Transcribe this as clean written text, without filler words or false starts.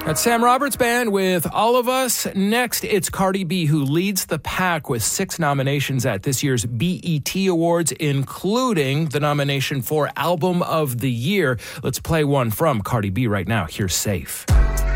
That's Sam Roberts Band with All of Us. Next, it's Cardi B, who leads the pack with 6 nominations at this year's BET Awards, including the nomination for Album of the Year. Let's play one from Cardi B right now. Here's Safe.